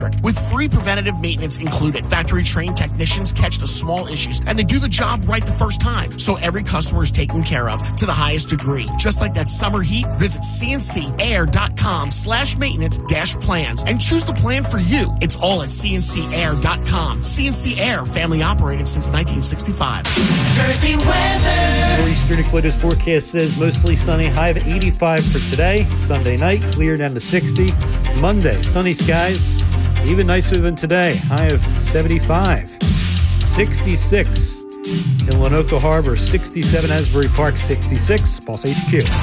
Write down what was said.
with free preventative maintenance included. Factory-trained technicians catch the small issues, and they do the job right the first time, so every customer is taken care of to the highest degree. Just like that summer heat, visit cncair.com/maintenance-plans and choose the plan for you. It's all at cncair.com. CNC Air, family operated since 1965. Jersey weather. Northeastern New Florida's forecast says mostly sunny, high of 85 for today. Sunday night, clear down to 60. Monday, sunny skies. Even nicer than today, high of 75. 66 in Lenoka Harbor, 67 Asbury Park, 66 Pulse HQ.